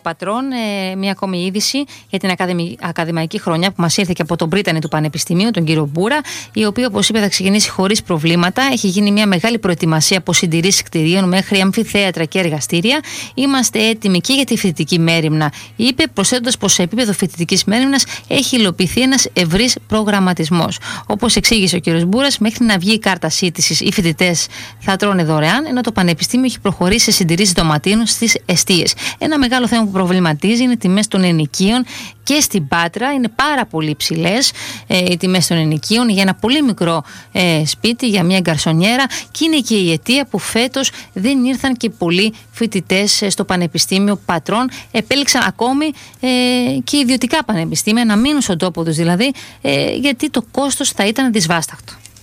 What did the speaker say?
Πατρών, μια ακόμη είδηση για την ακαδημαϊκή χρονιά που μας ήρθε και από τον πρίτανη του Πανεπιστημίου, τον κύριο Μπούρα, η οποία, όπως είπε, θα ξεκινήσει χωρίς προβλήματα. Έχει γίνει μια μεγάλη προετοιμασία από συντηρήσεις κτηρίων μέχρι αμφιθέατρα και εργαστήρια. Είμαστε έτοιμοι και για τη φοιτητική μέριμνα, είπε, προσθέτοντας πως σε επίπεδο φοιτητικής μέριμνας έχει υλοποιηθεί ένας ευρύς προγραμματισμός. Όπως εξήγησε ο κύριος Μπούρας, μέχρι να βγει η κάρτα σύντησης, οι φοιτητές θα τρώνε δωρεάν, ενώ το Πανεπιστήμιο έχει προχωρήσει σε συντηρήσεις δωματίων στις εστίες. Ένα μεγάλο θέμα που προβληματίζει είναι οι τιμές των ενοικίων και στην Πάτρα. Είναι πάρα πολύ ψηλές οι τιμές των ενοικίων για ένα πολύ μικρό σπίτι, για μια γκαρσονιέρα, και είναι και η αιτία που φέτος δεν ήρθαν και πολλοί φοιτητές στο Πανεπιστήμιο Πατρών. Επέλεξαν ακόμη και ιδιωτικά πανεπιστήμια να μείνουν στον τόπο τους, δηλαδή, γιατί το κόστος θα ήταν δυσβάσταχτο.